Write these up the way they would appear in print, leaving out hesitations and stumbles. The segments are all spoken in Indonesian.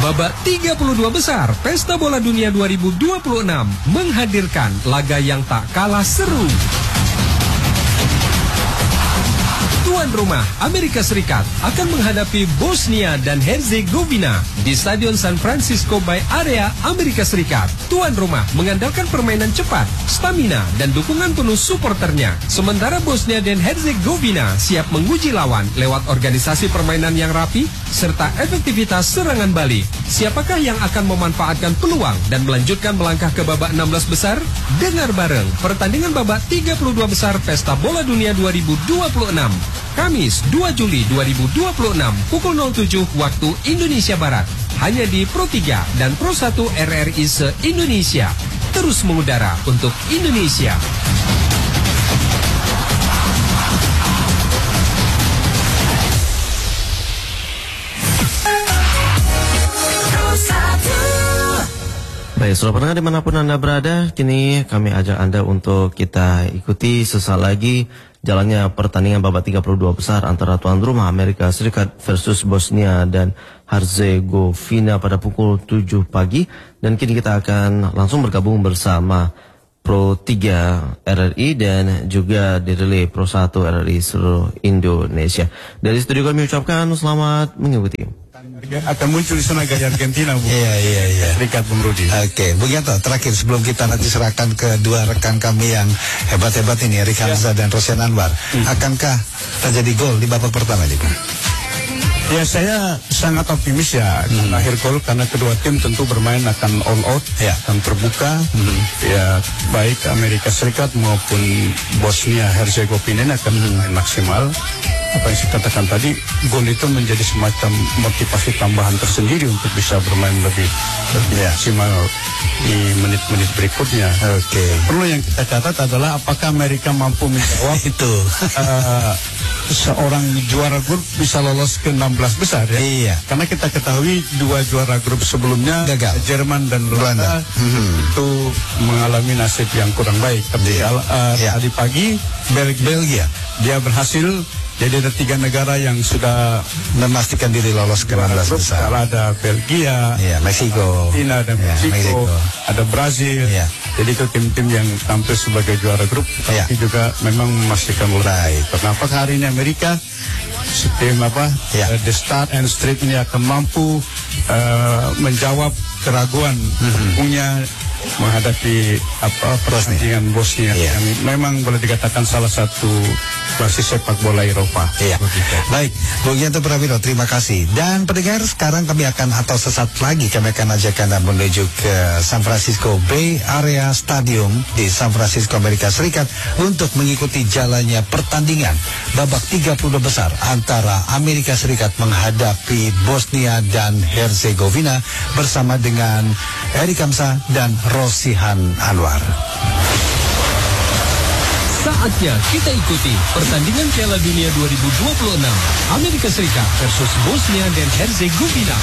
Babak 32 besar Pesta Bola Dunia 2026 menghadirkan laga yang tak kalah seru. Tuan rumah Amerika Serikat akan menghadapi Bosnia dan Herzegovina di Stadion San Francisco Bay Area, Amerika Serikat. Tuan rumah mengandalkan permainan cepat, stamina, dan dukungan penuh suporternya. Sementara Bosnia dan Herzegovina siap menguji lawan lewat organisasi permainan yang rapi serta efektivitas serangan balik. Siapakah yang akan memanfaatkan peluang dan melanjutkan melangkah ke babak 16 besar? Dengar bareng pertandingan babak 32 besar Pesta Bola Dunia 2026. Kamis 2 Juli 2026 pukul 07 waktu Indonesia Barat. Hanya di Pro 3 dan Pro 1 RRI se-Indonesia. Terus mengudara untuk Indonesia. Baik, saudara pendengar dimanapun Anda berada, kini kami ajak Anda untuk kita ikuti sesaat lagi jalannya pertandingan babak 32 besar antara tuan rumah Amerika Serikat versus Bosnia dan Herzegovina pada pukul 7 pagi. Dan kini kita akan langsung bergabung bersama Pro 3 RRI dan juga di relay Pro 1 RRI seluruh Indonesia. Dari studio kami ucapkan selamat mengikuti. Akan muncul di sana gaya Argentina, Bu. Iya. Serikat Bung Rudi. Oke, begitu. Terakhir sebelum kita nanti serahkan ke dua rekan kami yang hebat-hebat ini, Erik Hamzah dan Rosyan Anwar. Akankah terjadi gol di babak pertama ini, Pak? Ya, saya sangat optimis ya akhir gol karena kedua tim tentu bermain akan all out, akan terbuka. Ya, baik Amerika Serikat maupun Bosnia Herzegovina akan bermain maksimal. Apa yang saya katakan tadi, gol itu menjadi semacam motivasi tambahan tersendiri untuk bisa bermain lebih maksimal di menit-menit berikutnya. Oke. Perlu yang kita catat adalah apakah Amerika mampu menjawab itu seorang juara grup bisa lolos ke 16 besar ya. Iya. Karena kita ketahui dua juara grup sebelumnya gagal. Jerman dan Belanda itu mengalami nasib yang kurang baik. Tapi tadi pagi Belgia dia berhasil. Jadi ada 3 negara yang sudah memastikan diri lolos ke 16 besar. Ada Belgia, Meksiko, Argentina dan Meksiko, ada Brazil. Jadi itu tim-tim yang tampil sebagai juara grup, tapi juga memang memastikan lolos. Kenapa hari ini Amerika tim The Start and Street ini akan mampu menjawab keraguan punya menghadapi pertandingan Bosnia yang memang boleh dikatakan salah satu basis sepak bola Eropa. Baik, Bung Yanto Prawiro, terima kasih. Dan pendengar, sekarang kami akan atau sesaat lagi kami akan ajak Anda menuju ke San Francisco Bay Area Stadium di San Francisco, Amerika Serikat untuk mengikuti jalannya pertandingan babak 32 besar antara Amerika Serikat menghadapi Bosnia dan Herzegovina bersama dengan Erik Hamzah dan Rosyan Anwar. Saatnya kita ikuti pertandingan Piala Dunia 2026 Amerika Serikat versus Bosnia dan Herzegovina.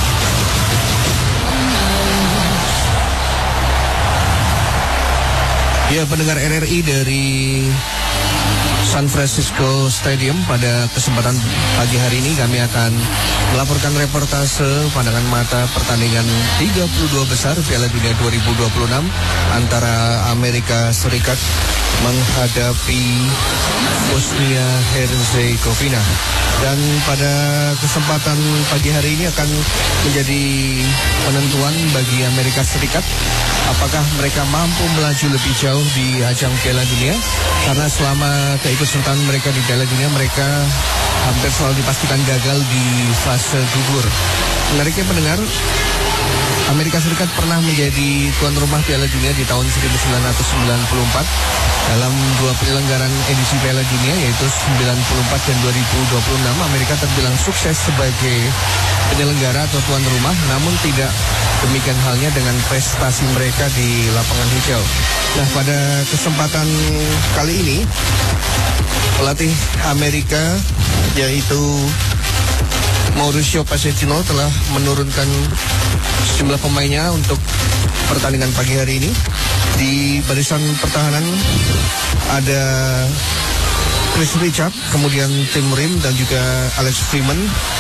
Ya, pendengar RRI dari San Francisco Stadium, pada kesempatan pagi hari ini kami akan melaporkan reportase pandangan mata pertandingan 32 besar Piala Dunia 2026 antara Amerika Serikat menghadapi Bosnia Herzegovina. Dan pada kesempatan pagi hari ini akan menjadi penentuan bagi Amerika Serikat apakah mereka mampu melaju lebih jauh di ajang Piala Dunia, karena selama keikutsertaan mereka di Piala Dunia mereka hampir selalu dipastikan gagal di fase gugur. Menariknya pendengar, Amerika Serikat pernah menjadi tuan rumah Piala Dunia di tahun 1994 dalam 2 penyelenggaran edisi Piala Dunia, yaitu 94 dan 2026. Amerika terbilang sukses sebagai penyelenggara atau tuan rumah, namun tidak demikian halnya dengan prestasi mereka di lapangan hijau. Nah, pada kesempatan kali ini pelatih Amerika yaitu Mauricio Pochettino telah menurunkan sejumlah pemainnya untuk pertandingan pagi hari ini. Di barisan pertahanan ada Chris Richard, kemudian Tim Rim dan juga Alex Freeman.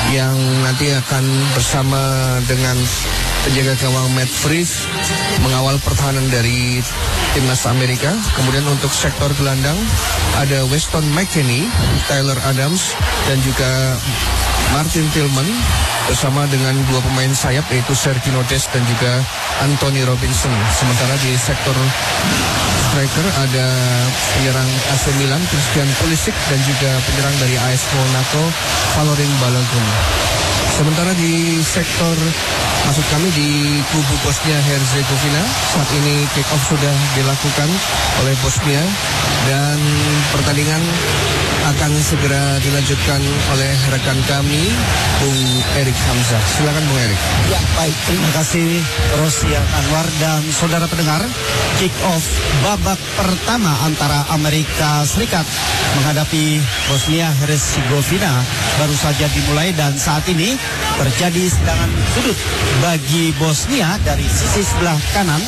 yang nanti akan bersama dengan penjaga gawang Matt Freese mengawal pertahanan dari timnas Amerika. Kemudian untuk sektor gelandang ada Weston McKennie, Tyler Adams, dan juga Martin Tillman bersama dengan dua pemain sayap yaitu Sergio Dest dan juga Anthony Robinson. Sementara di sektor striker ada penyerang AC Milan Christian Pulisic dan juga penyerang dari AS Monaco Valorin Balogun. Sementara di sektor maksud kami di kubu Bosnia Herzegovina, saat ini kick off sudah dilakukan oleh Bosnia dan pertandingan akan segera dilanjutkan oleh rekan kami Bung Erik Hamzah. Silakan Bung Erik. Ya, baik, terima kasih Rosian Anwar dan saudara pendengar. Kick off babak pertama antara Amerika Serikat menghadapi Bosnia Herzegovina baru saja dimulai dan saat ini terjadi serangan sudut bagi Bosnia dari sisi sebelah kanan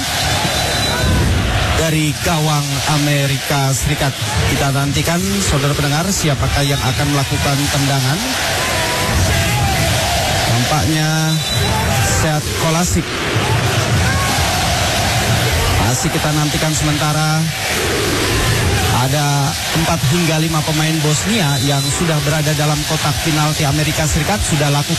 dari gawang Amerika Serikat. Kita nantikan saudara pendengar siapakah yang akan melakukan tendangan. Tampaknya Sead Kolasik. Masih kita nantikan sementara. Ada 4 hingga 5 pemain Bosnia yang sudah berada dalam kotak penalti Amerika Serikat sudah lakukan